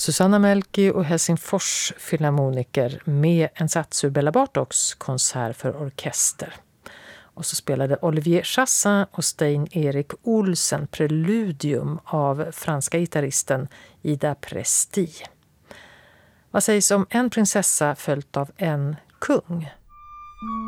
Susanna Melki och Helsingfors filharmoniker med en sats ur Bela Bartoks konsert för orkester. Och så spelade Olivier Chassin och Stein-Erik Olsen preludium av franska gitarristen Ida Presti. Vad sägs om en prinsessa följt av en kung?